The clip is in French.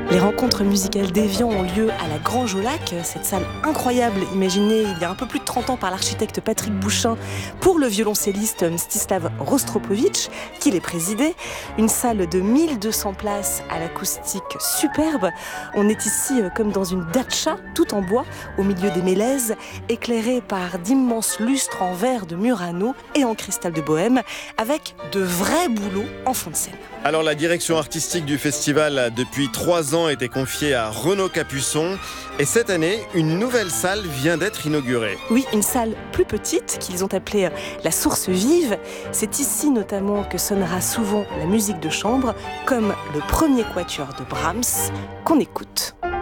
Les rencontres musicales d'Évian ont lieu à la Grange au Lac, cette salle incroyable imaginée il y a un peu plus de 30 ans par l'architecte Patrick Bouchin pour le violoncelliste Mstislav Rostropovitch, qui les présidait. Une salle de 1200 places à l'acoustique superbe. On est ici comme dans une datcha, tout en bois, au milieu des mélèzes, éclairée par d'immenses lustres en verre de Murano et en cristal de Bohême, avec de vrais bouleaux en fond de scène. Alors la direction artistique du festival depuis 3 ans était confiée à Renaud Capuçon et cette année, une nouvelle salle vient d'être inaugurée. Oui, une salle plus petite qu'ils ont appelée la Source Vive. C'est ici notamment que sonnera souvent la musique de chambre, comme le premier quatuor de Brahms qu'on écoute.